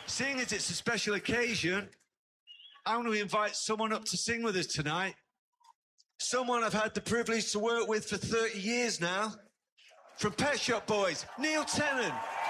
Seeing as it's a special occasion, I want to invite someone up to sing with us tonight. Someone I've had the privilege to work with for 30 years now. From Pet Shop Boys, Neil Tennant.